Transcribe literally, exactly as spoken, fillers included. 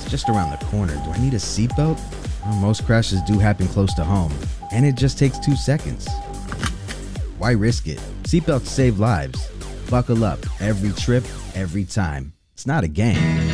just around the corner. Do I need a seatbelt? Well, most crashes do happen close to home, and it just takes two seconds. Why risk it? Seatbelts save lives. Buckle up every trip, every time. It's not a game.